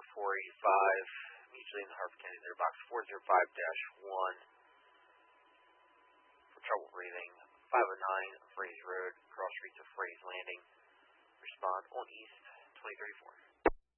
485, mutually in the Harford County Litter Box 405-1 for trouble breathing. 509 Fraser Road, cross streets of